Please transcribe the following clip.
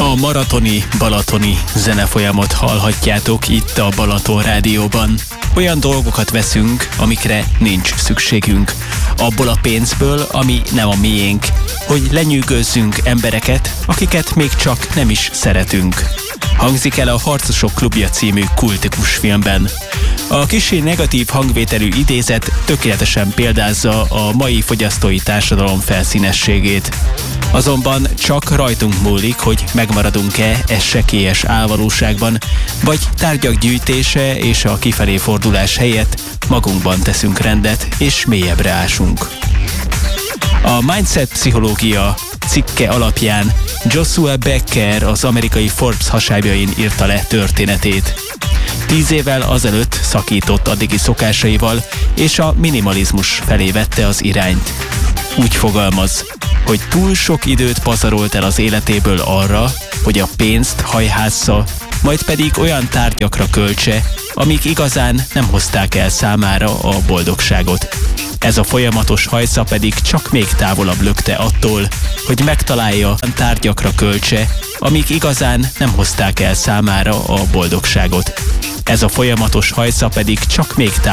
A maratoni balatoni zenefolyamot hallhatjátok itt a Balaton Rádióban. Olyan dolgokat veszünk, amikre nincs szükségünk. Abból a pénzből, ami nem a miénk, hogy lenyűgözzünk embereket, akiket még csak nem is szeretünk. Hangzik el a Harcosok klubja című kultikus filmben. A kissé negatív hangvételű idézet tökéletesen példázza a mai fogyasztói társadalom felszínességét. Azonban csak rajtunk múlik, hogy megmaradunk-e sekélyes álvalóságban, vagy tárgyak gyűjtése és a kifelé fordulás helyett magunkban teszünk rendet és mélyebbre ásunk. A Mindset pszichológia cikke alapján Joshua Becker az amerikai Forbes hasábjain írta le történetét. 10 évvel azelőtt szakított addigi szokásaival, és a minimalizmus felé vette az irányt. Úgy fogalmaz, hogy túl sok időt pazarolt el az életéből arra, hogy a pénzt hajhásza, majd pedig olyan tárgyakra költse, amik igazán nem hozták el számára a boldogságot. Ez a folyamatos hajsza pedig csak még távolabb lökte attól, hogy megtalálja, tárgyakra költse, amik igazán nem hozták el számára a boldogságot. Ez a folyamatos hajsza pedig csak még